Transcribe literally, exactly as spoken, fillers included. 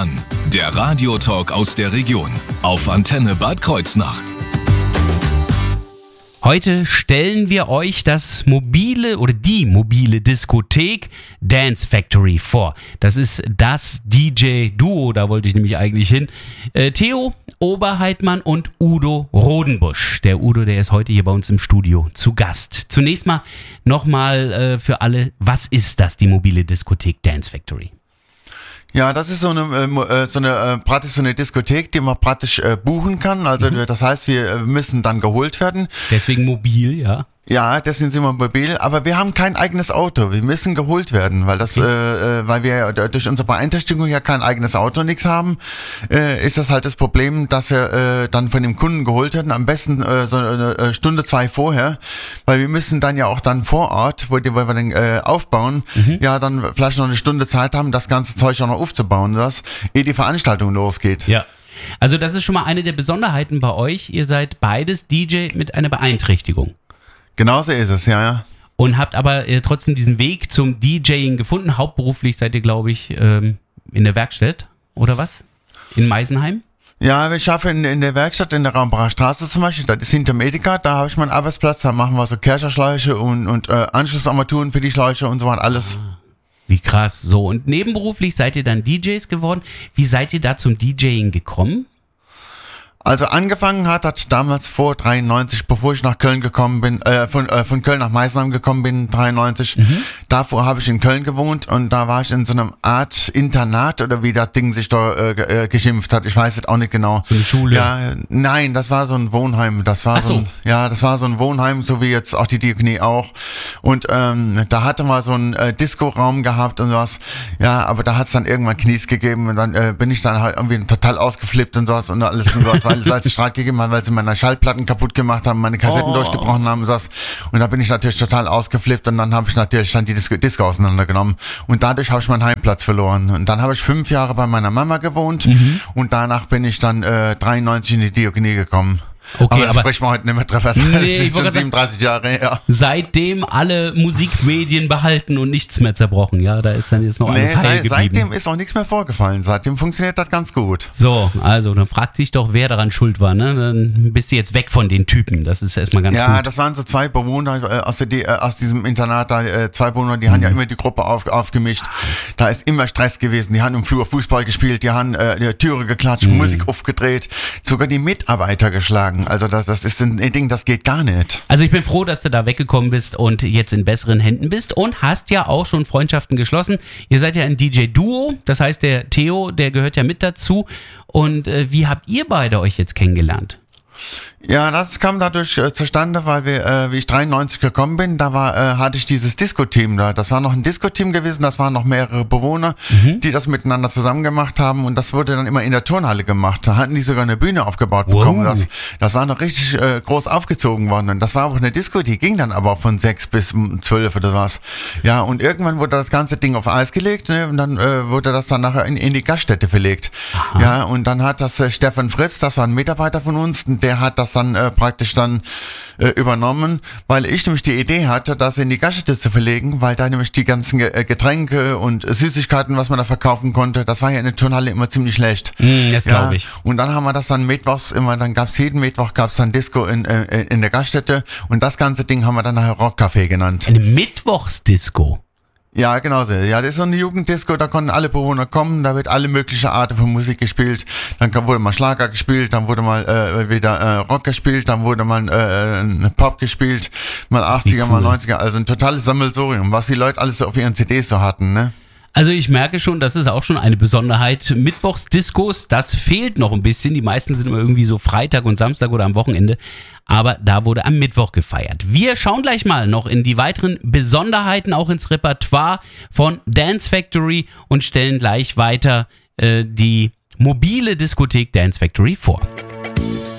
dran, der Radiotalk aus der Region auf Antenne Bad Kreuznach. Heute stellen wir euch das mobile oder die mobile Diskothek Dance Factory vor. Das ist das D J-Duo, da wollte ich nämlich eigentlich hin. Äh, Theo Oberheitmann und Udo Rodenbusch. Der Udo, der ist heute hier bei uns im Studio zu Gast. Zunächst mal nochmal äh, für alle, was ist das, die mobile Diskothek Dance Factory? Ja, das ist so eine, äh, so eine äh, praktisch so eine Diskothek, die man praktisch äh, buchen kann. Also mhm. das heißt, wir müssen dann geholt werden. Deswegen mobil, ja. Ja, deswegen sind wir mobil, aber wir haben kein eigenes Auto. Wir müssen geholt werden, weil das, okay. äh, weil wir durch unsere Beeinträchtigung ja kein eigenes Auto, nichts haben, äh, ist das halt das Problem, dass wir äh, dann von dem Kunden geholt werden. Am besten äh, so eine Stunde, zwei vorher, weil wir müssen dann ja auch dann vor Ort, wo, die, wo wir den äh, aufbauen, mhm. ja dann vielleicht noch eine Stunde Zeit haben, das ganze Zeug auch noch aufzubauen, das, ehe die Veranstaltung losgeht. Ja. Also das ist schon mal eine der Besonderheiten bei euch. Ihr seid beides D J mit einer Beeinträchtigung. Genauso ist es, ja, ja. Und habt aber äh, trotzdem diesen Weg zum DJing gefunden. Hauptberuflich seid ihr, glaube ich, ähm, in der Werkstatt, oder was? In Meisenheim? Ja, ich arbeite in, in der Werkstatt in der Raumbacher Straße zum Beispiel, das ist hinter Medica, da habe ich meinen Arbeitsplatz, da machen wir so Kercherschläuche und, und äh, Anschlussarmaturen für die Schläuche und so weiter, alles. Ah, wie krass, so. Und nebenberuflich seid ihr dann D Js geworden. Wie seid ihr da zum DJing gekommen? Also angefangen hat das damals vor dreiundneunzig, bevor ich nach Köln gekommen bin, äh, von, äh, von Köln nach Meisenheim gekommen bin, dreiundneunzig. Mhm. Davor habe ich in Köln gewohnt und da war ich in so einem Art Internat oder wie das Ding sich da äh, geschimpft hat. Ich weiß es auch nicht genau. So eine Schule? Ja, nein, das war so ein Wohnheim. Das war Ach so. so ein, ja, das war so ein Wohnheim, so wie jetzt auch die Diakonie auch. Und ähm, da hatte man so einen äh, Disco-Raum gehabt und sowas. Ja, aber da hat es dann irgendwann Knies gegeben und dann äh, bin ich dann halt irgendwie total ausgeflippt und sowas und alles und sowas. Weil es als Streit gegeben hat, weil sie meine Schallplatten kaputt gemacht haben, meine Kassetten oh. durchgebrochen haben und das. Und da bin ich natürlich total ausgeflippt und dann habe ich natürlich dann die Disco, Disco auseinandergenommen und dadurch habe ich meinen Heimplatz verloren. Und dann habe ich fünf Jahre bei meiner Mama gewohnt mhm. und danach bin ich dann äh, dreiundneunzig in die Diakonie gekommen. Okay, aber da sprechen wir heute nicht mehr drüber. Das nee, ist schon siebenunddreißig Jahre her. Seitdem alle Musikmedien behalten und nichts mehr zerbrochen, ja, da ist dann jetzt noch alles nee, heil geblieben. Seitdem ist auch nichts mehr vorgefallen, seitdem funktioniert das ganz gut. So, also dann fragt sich doch, wer daran schuld war, ne? Dann bist du jetzt weg von den Typen, das ist erstmal ganz ja, gut. Ja, das waren so zwei Bewohner äh, aus, der, äh, aus diesem Internat, da, äh, zwei Bewohner, die mhm. haben ja immer die Gruppe auf, aufgemischt, da ist immer Stress gewesen, die haben im Flur Fußball gespielt, die haben äh, die Türe geklatscht, mhm. Musik aufgedreht, sogar die Mitarbeiter geschlagen, also das, das ist ein Ding, das geht gar nicht. Also ich bin froh, dass du da weggekommen bist und jetzt in besseren Händen bist und hast ja auch schon Freundschaften geschlossen. Ihr seid ja ein D J-Duo, das heißt der Theo, der gehört ja mit dazu. Und äh, wie habt ihr beide euch jetzt kennengelernt? Ja, das kam dadurch äh, zustande, weil wir, äh, wie ich dreiundneunzig gekommen bin, da war, äh, hatte ich dieses Disco-Team da. Das war noch ein Disco-Team gewesen, das waren noch mehrere Bewohner, mhm. die das miteinander zusammen gemacht haben und das wurde dann immer in der Turnhalle gemacht. Da hatten die sogar eine Bühne aufgebaut wow. bekommen. Das, das war noch richtig äh, groß aufgezogen worden und das war auch eine Disco, die ging dann aber auch von sechs bis zwölf oder was. Ja, und irgendwann wurde das ganze Ding auf Eis gelegt, ne, und dann äh, wurde das dann nachher in, in die Gaststätte verlegt. Aha. Ja, und dann hat das äh, Stefan Fritz, das war ein Mitarbeiter von uns, der hat das dann äh, praktisch dann äh, übernommen, weil ich nämlich die Idee hatte, das in die Gaststätte zu verlegen, weil da nämlich die ganzen äh, Getränke und äh, Süßigkeiten, was man da verkaufen konnte, das war ja in der Turnhalle immer ziemlich schlecht. Mm, das ja, glaube ich. Und dann haben wir das dann mittwochs immer, dann gab's jeden Mittwoch gab's dann Disco in, äh, in der Gaststätte und das ganze Ding haben wir dann nachher Rockcafé genannt. Eine Mittwochsdisco? Ja, genau so. Ja, das ist so eine Jugenddisco, da konnten alle Bewohner kommen, da wird alle mögliche Arten von Musik gespielt. Dann wurde mal Schlager gespielt, dann wurde mal äh, wieder äh, Rock gespielt, dann wurde mal äh, Pop gespielt, mal achtziger, cool. mal neunziger. Also ein totales Sammelsurium, was die Leute alles so auf ihren C Ds so hatten, ne? Also ich merke schon, das ist auch schon eine Besonderheit. Mittwochsdiskos, das fehlt noch ein bisschen. Die meisten sind immer irgendwie so Freitag und Samstag oder am Wochenende. Aber da wurde am Mittwoch gefeiert. Wir schauen gleich mal noch in die weiteren Besonderheiten, auch ins Repertoire von Dance Factory und stellen gleich weiter äh, die mobile Diskothek Dance Factory vor.